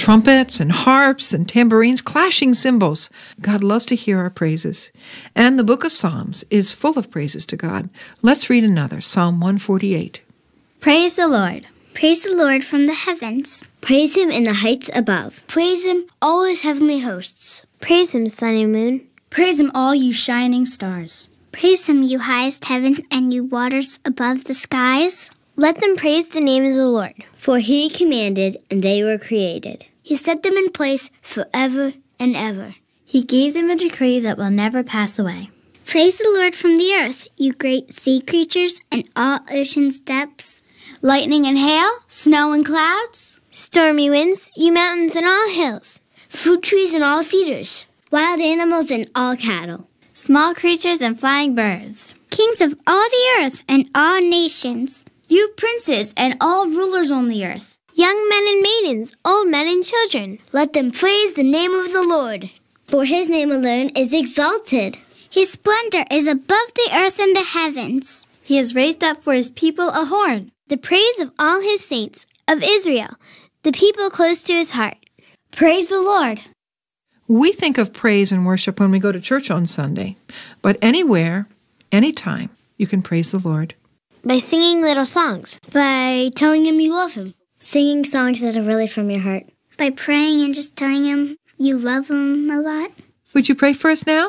trumpets and harps and tambourines, clashing cymbals. God loves to hear our praises. And the book of Psalms is full of praises to God. Let's read another, Psalm 148. Praise the Lord. Praise the Lord from the heavens. Praise him in the heights above. Praise him, all his heavenly hosts. Praise him, sun and moon. Praise him, all you shining stars. Praise him, you highest heavens and you waters above the skies. Let them praise the name of the Lord, for he commanded and they were created. He set them in place forever and ever. He gave them a decree that will never pass away. Praise the Lord from the earth, you great sea creatures and all ocean's depths. Lightning and hail, snow and clouds. Stormy winds, you mountains and all hills. Fruit trees and all cedars. Wild animals and all cattle. Small creatures and flying birds. Kings of all the earth and all nations. You princes and all rulers on the earth. Young men and maidens, old men and children. Let them praise the name of the Lord. For his name alone is exalted. His splendor is above the earth and the heavens. He has raised up for his people a horn. The praise of all his saints, of Israel, the people close to his heart. Praise the Lord. We think of praise and worship when we go to church on Sunday, but anywhere, anytime, you can praise the Lord. By singing little songs. By telling him you love him. Singing songs that are really from your heart. By praying and just telling him you love him a lot. Would you pray for us now?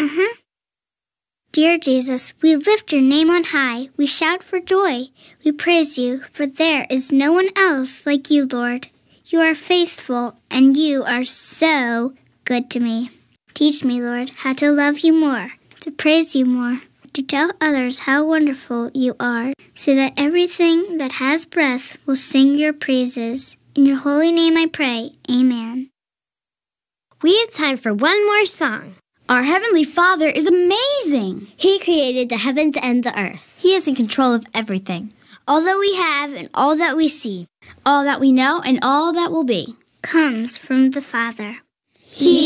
Dear Jesus, we lift your name on high. We shout for joy. We praise you, for there is no one else like you, Lord. You are faithful, and you are so good to me. Teach me, Lord, how to love you more, to praise you more, to tell others how wonderful you are, so that everything that has breath will sing your praises. In your holy name I pray. Amen. We have time for one more song. Our Heavenly Father is amazing. He created the heavens and the earth. He is in control of everything. All that we have and all that we see, all that we know and all that will be, comes from the Father. He